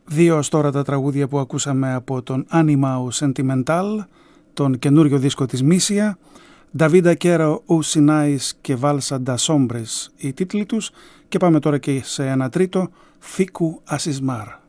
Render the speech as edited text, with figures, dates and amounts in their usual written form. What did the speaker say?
Δύο ως τώρα τα τραγούδια που ακούσαμε από τον Animao Sentimental, τον καινούριο δίσκο της Μίσια, Davida Quero Os Sinais και Valsa das Sombras οι τίτλοι τους, και πάμε τώρα και σε ένα τρίτο, Fiku Asismar.